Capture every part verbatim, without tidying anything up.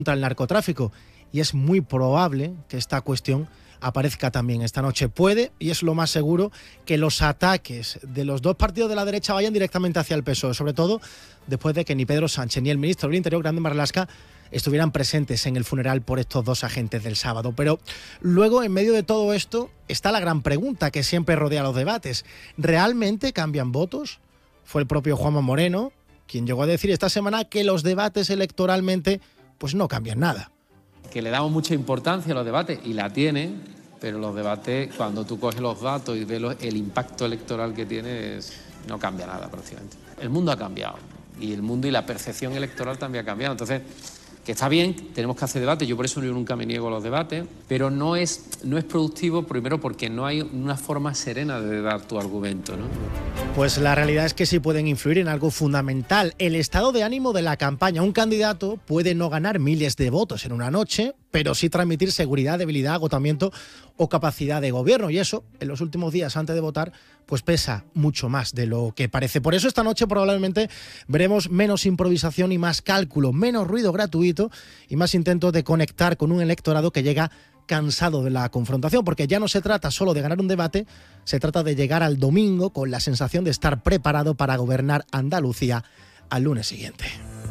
contra el narcotráfico y es muy probable que esta cuestión aparezca también esta noche. Puede, y es lo más seguro, que los ataques de los dos partidos de la derecha vayan directamente hacia el P S O E, sobre todo después de que ni Pedro Sánchez ni el ministro del Interior, Grande Marlaska, estuvieran presentes en el funeral por estos dos agentes del sábado. Pero luego, en medio de todo esto, está la gran pregunta que siempre rodea los debates. ¿Realmente cambian votos? Fue el propio Juanma Moreno quien llegó a decir esta semana que los debates electoralmente pues no cambian nada. Que le damos mucha importancia a los debates, y la tiene, pero los debates, cuando tú coges los datos y ves los, el impacto electoral que tiene, es, no cambia nada prácticamente. El mundo ha cambiado, y el mundo y la percepción electoral también ha cambiado. Entonces, que está bien, tenemos que hacer debate, yo por eso yo nunca me niego a los debates, pero no es, no es productivo, primero porque no hay una forma serena de dar tu argumento, ¿no? Pues la realidad es que sí pueden influir en algo fundamental, el estado de ánimo de la campaña. Un candidato puede no ganar miles de votos en una noche, pero sí transmitir seguridad, debilidad, agotamiento o capacidad de gobierno. Y eso, en los últimos días antes de votar, pues pesa mucho más de lo que parece. Por eso esta noche probablemente veremos menos improvisación y más cálculo, menos ruido gratuito y más intentos de conectar con un electorado que llega cansado de la confrontación, porque ya no se trata solo de ganar un debate, se trata de llegar al domingo con la sensación de estar preparado para gobernar Andalucía al lunes siguiente.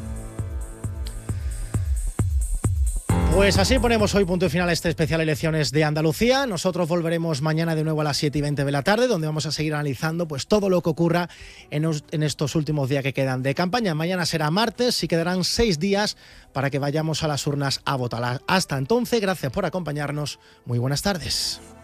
Pues así ponemos hoy punto y final a este especial Elecciones de Andalucía. Nosotros volveremos mañana de nuevo a las siete y veinte de la tarde, donde vamos a seguir analizando pues todo lo que ocurra en, os, en estos últimos días que quedan de campaña. Mañana será martes y quedarán seis días para que vayamos a las urnas a votar. Hasta entonces, gracias por acompañarnos. Muy buenas tardes.